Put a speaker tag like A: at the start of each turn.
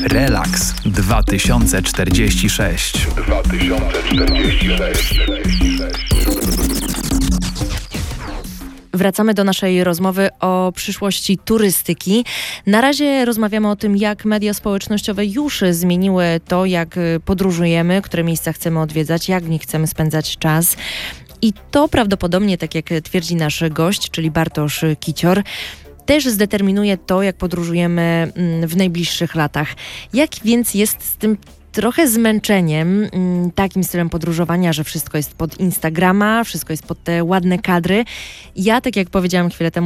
A: Relaks 2046.
B: Wracamy do naszej rozmowy o przyszłości turystyki. Na razie rozmawiamy o tym, jak media społecznościowe już zmieniły to, jak podróżujemy, które miejsca chcemy odwiedzać, jak w nich chcemy spędzać czas. I to prawdopodobnie, tak jak twierdzi nasz gość, czyli Bartosz Kicior, też zdeterminuje to, jak podróżujemy w najbliższych latach. Jak więc jest z tym trochę zmęczeniem takim stylem podróżowania, że wszystko jest pod Instagrama, wszystko jest pod te ładne kadry. Ja, tak jak powiedziałam chwilę temu,